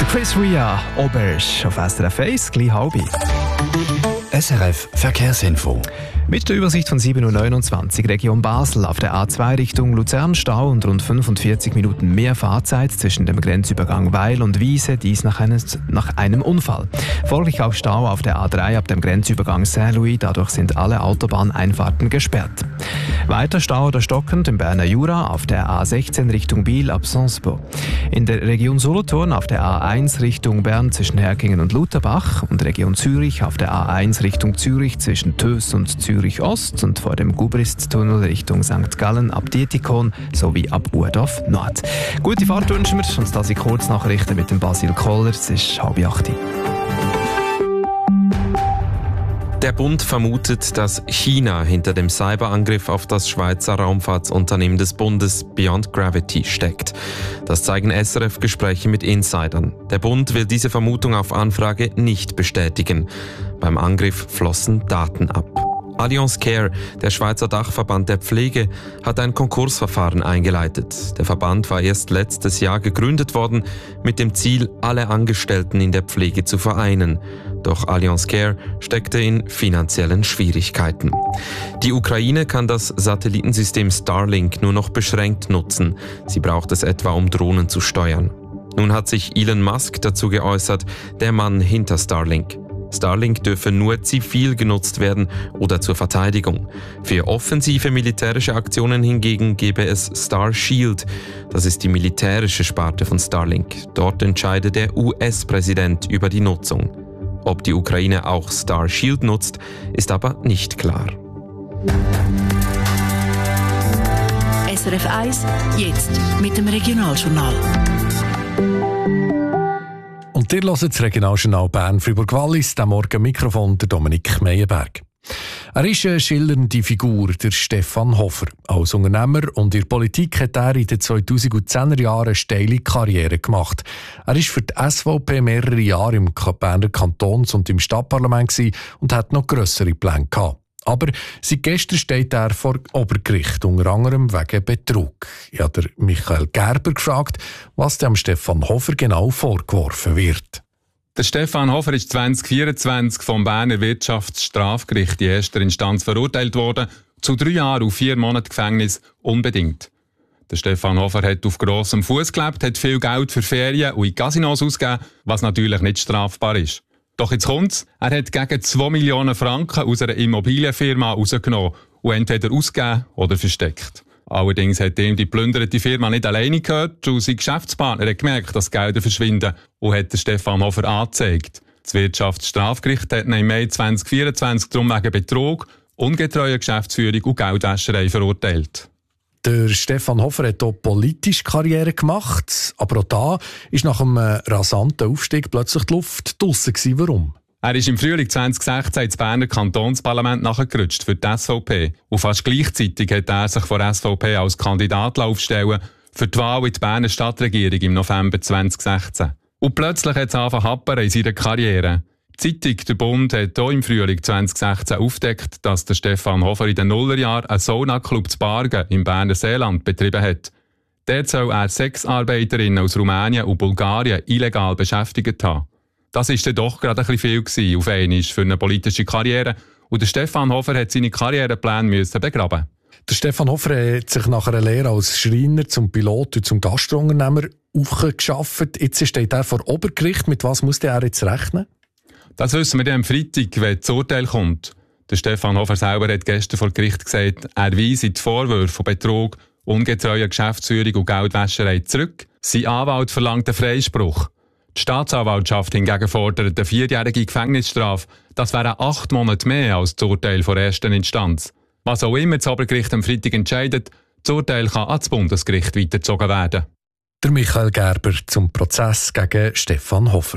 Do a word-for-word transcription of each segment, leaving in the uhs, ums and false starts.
Der Chris Ria, Obersch auf S R F eins, gleich halb. S R F Verkehrsinfo. Mit der Übersicht von sieben Uhr neunundzwanzig Region Basel auf der A zwei Richtung Luzern Stau und rund fünfundvierzig Minuten mehr Fahrzeit zwischen dem Grenzübergang Weil und Wiese, dies nach, eines, nach einem Unfall. Folglich auch Stau auf der A drei ab dem Grenzübergang Saint-Louis, dadurch sind alle Autobahneinfahrten gesperrt. Weiter Stau oder stockend im Berner Jura auf der A sechzehn Richtung Biel ab Sonsbo. In der Region Solothurn auf der A eins Richtung Bern zwischen Herkingen und Lutherbach und Region Zürich auf der A eins Richtung Zürich zwischen Töss und Zürich Ost und vor dem Gubrist-Tunnel Richtung Sankt Gallen ab Dietikon sowie ab Urdorf Nord. Gute Fahrt wünschen wir und das sind Kurznachrichten mit dem Basil Koller. Es ist halb acht. Der Bund vermutet, dass China hinter dem Cyberangriff auf das Schweizer Raumfahrtsunternehmen des Bundes Beyond Gravity steckt. Das zeigen S R F-Gespräche mit Insidern. Der Bund will diese Vermutung auf Anfrage nicht bestätigen. Beim Angriff flossen Daten ab. Allianz Care, der Schweizer Dachverband der Pflege, hat ein Konkursverfahren eingeleitet. Der Verband war erst letztes Jahr gegründet worden, mit dem Ziel, alle Angestellten in der Pflege zu vereinen. Doch Allianz Care steckte in finanziellen Schwierigkeiten. Die Ukraine kann das Satellitensystem Starlink nur noch beschränkt nutzen. Sie braucht es etwa, um Drohnen zu steuern. Nun hat sich Elon Musk dazu geäußert, der Mann hinter Starlink. Starlink dürfe nur zivil genutzt werden oder zur Verteidigung. Für offensive militärische Aktionen hingegen gebe es Starshield. Das ist die militärische Sparte von Starlink. Dort entscheide der U S-Präsident über die Nutzung. Ob die Ukraine auch Starshield nutzt, ist aber nicht klar. S R F eins, jetzt mit dem Regionaljournal. Und ihr hört das Regionaljournal Bern-Fribourg-Wallis, am Morgen Mikrofon der Dominik Meyerberg. Er ist eine schillernde Figur, der Stefan Hofer. Als Unternehmer und in der Politik hat er in den zweitausendzehner Jahren eine steile Karriere gemacht. Er war für die S V P mehrere Jahre im Berner Kantons- und im Stadtparlament und hat noch grössere Pläne gehabt. Aber seit gestern steht er vor Obergericht, unter anderem wegen Betrug. Ich habe Michael Gerber gefragt, was dem Stefan Hofer genau vorgeworfen wird. Der Stefan Hofer ist zwanzig vierundzwanzig vom Berner Wirtschaftsstrafgericht in erster Instanz verurteilt worden, zu drei Jahren und vier Monaten Gefängnis unbedingt. Der Stefan Hofer hat auf grossem Fuß gelebt, hat viel Geld für Ferien und in Casinos ausgegeben, was natürlich nicht strafbar ist. Doch jetzt kommt's, er hat gegen zwei Millionen Franken aus einer Immobilienfirma rausgenommen und entweder ausgegeben oder versteckt. Allerdings hat ihm die plünderte Firma nicht alleine gehört und sein Geschäftspartner hat gemerkt, dass Gelder verschwinden und hat den Stefan Hofer angezeigt. Das Wirtschaftsstrafgericht hat ihn im Mai zwanzig vierundzwanzig darum wegen Betrug, ungetreuer Geschäftsführung und Geldwäscherei verurteilt. Der Stefan Hofer hat auch politische Karriere gemacht, aber auch da ist nach einem rasanten Aufstieg plötzlich die Luft draussen gewesen. Warum? Er ist im Frühling zwanzig sechzehn ins Berner Kantonsparlament nachgerutscht für die S V P. Und fast gleichzeitig hat er sich vor S V P als Kandidat aufstellen für die Wahl in die Berner Stadtregierung im November zwanzig sechzehn. Und plötzlich hat es angefangen happern in seiner Karriere. Die Zeitung «Der Bund» hat auch im Frühling zwanzig sechzehn aufgedeckt, dass der Stefan Hofer in den Nullerjahren einen Sauna-Club zu Bargen im Berner Seeland betrieben hat. Dort soll er Sexarbeiterinnen aus Rumänien und Bulgarien illegal beschäftigt haben. Das war dann doch gerade ein bisschen viel auf einmal für eine politische Karriere und der Stefan Hofer hat seine Karrierepläne müssen begraben. Der Stefan Hofer hat sich nach einer Lehre als Schreiner zum Pilot und zum Gastrounternehmer aufgeschafft. Jetzt steht er vor Obergericht. Mit was muss er jetzt rechnen? Das wissen wir dann am Freitag, wenn das Urteil kommt. Der Stefan Hofer selber hat gestern vor Gericht gesagt, er weise die Vorwürfe von Betrug, ungetreuer Geschäftsführung und Geldwäscherei zurück. Sein Anwalt verlangt einen Freispruch. Die Staatsanwaltschaft hingegen fordert eine vierjährige Gefängnisstrafe. Das wären acht Monate mehr als das Urteil der ersten Instanz. Was auch immer das Obergericht am Freitag entscheidet, das Urteil kann ans Bundesgericht weitergezogen werden. Der Michael Gerber zum Prozess gegen Stefan Hofer.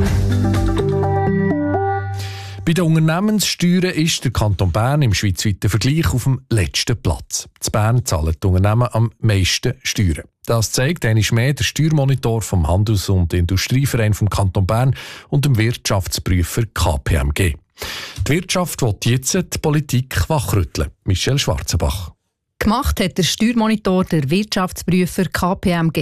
Bei den Unternehmenssteuern ist der Kanton Bern im schweizweiten Vergleich auf dem letzten Platz. In Bern zahlen die Unternehmen am meisten Steuern. Das zeigt einmal mehr der Steuermonitor vom Handels- und Industrieverein vom Kanton Bern und dem Wirtschaftsprüfer K P M G. Die Wirtschaft will jetzt die Politik wachrütteln. Michelle Schwarzenbach. Gemacht hat der Steuermonitor der Wirtschaftsprüfer K P M G.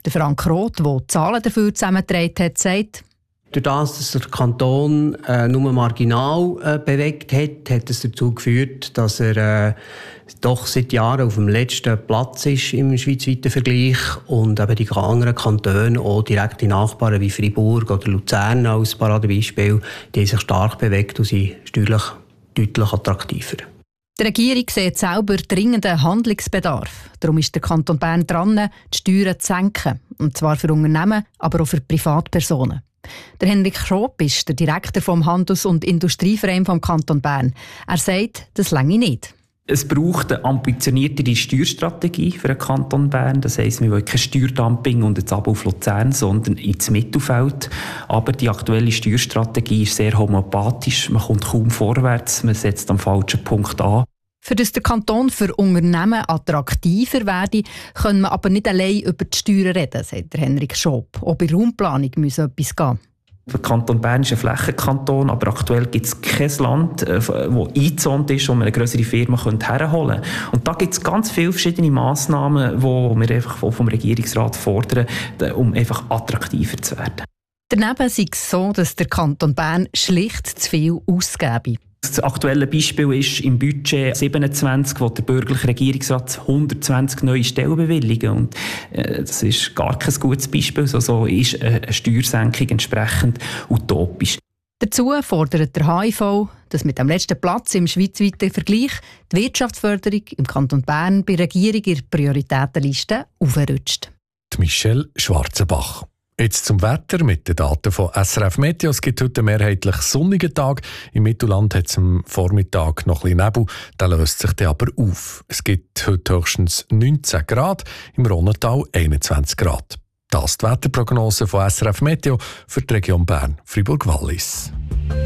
Der Frank Roth, der die Zahlen dafür zusammengetragen hat, sagt: Durch das, dass der Kanton äh, nur marginal äh, bewegt hat, hat es dazu geführt, dass er äh, doch seit Jahren auf dem letzten Platz ist im schweizweiten Vergleich und eben die anderen Kantone, auch direkte Nachbarn wie Freiburg oder Luzern als Paradebeispiel, die haben sich stark bewegt und sind steuerlich deutlich attraktiver. Die Regierung sieht selber dringenden Handlungsbedarf. Darum ist der Kanton Bern dran, die Steuern zu senken. Und zwar für Unternehmen, aber auch für Privatpersonen. Der Henrik Schopp ist der Direktor vom Handels- und Industrieverein vom Kanton Bern. Er sagt, das reiche nicht. Es braucht eine ambitioniertere Steuerstrategie für den Kanton Bern. Das heisst, wir wollen kein Steuerdumping und jetzt Abo auf Luzern, sondern ins Mittelfeld. Aber die aktuelle Steuerstrategie ist sehr homöopathisch. Man kommt kaum vorwärts, man setzt am falschen Punkt an. Für das der Kanton für Unternehmen attraktiver werde, können wir aber nicht allein über die Steuern reden, sagt Henrik Schopp. Auch bei Raumplanung muss etwas gehen. Der Kanton Bern ist ein Flächenkanton, aber aktuell gibt es kein Land, das eingezont ist, wo man eine grössere Firma herholen könnte. Und da gibt es ganz viele verschiedene Massnahmen, die wir einfach vom Regierungsrat fordern, um einfach attraktiver zu werden. Daneben ist es so, dass der Kanton Bern schlicht zu viel ausgebe. Das aktuelle Beispiel ist im Budget siebenundzwanzig, wo der bürgerliche Regierungsrat hundertzwanzig neue Stellen bewilligen. Und äh, das ist gar kein gutes Beispiel. So, so ist eine Steuersenkung entsprechend utopisch. Dazu fordert der H I V, dass mit dem letzten Platz im schweizweiten Vergleich die Wirtschaftsförderung im Kanton Bern bei der Regierung in der Prioritätenliste aufrutscht. Michelle Schwarzenbach. Jetzt zum Wetter mit den Daten von S R F Meteo. Es gibt heute einen mehrheitlich sonnigen Tag. Im Mittelland hat es am Vormittag noch ein bisschen Nebel. Der löst sich dann aber auf. Es gibt heute höchstens neunzehn Grad, im Rhonnetal einundzwanzig Grad. Das ist die Wetterprognose von S R F Meteo für die Region Bern, Fribourg-Wallis.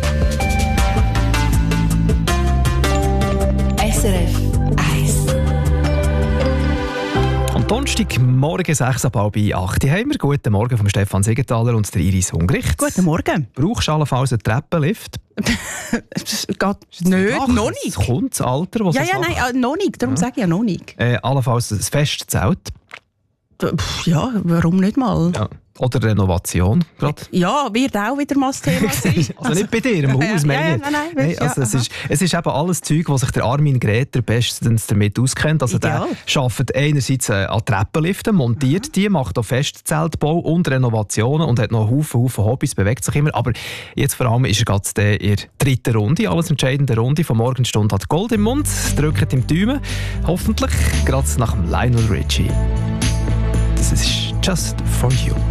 S R F eins. Am Donnerstag, morgen sechs ab halb acht haben wir. Guten Morgen von Stefan Siegenthaler und der Iris Hungricht. Guten Morgen. Brauchst du allenfalls einen Treppenlift? Es geht nicht, Ach, noch nicht. Es kommt das Alter, das Ja, so ja, nein, äh, noch nicht. Darum Ja. sage ich ja noch nicht. Äh, allenfalls ein Festzelt. Pff, Ja, warum nicht mal? Ja. Oder Renovation. Grad. Ja, wird auch wieder mal das Thema sein. Also nicht bei dir im Haus, ja, ja, meine ich. nein, nein, Nein, wirklich, also ja, es, aha. ist, es ist eben alles Zeug, wo sich der Armin Greta bestens damit auskennt. Also Ideal. der arbeitet einerseits äh, an Treppenliften, montiert Aha. die, macht auch Festzeltbau und Renovationen und hat noch Haufen, Haufen Hobbys, bewegt sich immer. Aber jetzt vor allem ist er gerade in der dritten Runde, alles entscheidende Runde. Von Morgenstunde hat Gold im Mund, drückt im Daumen. Hoffentlich gerade nach dem Lionel Richie. Das ist Just For You.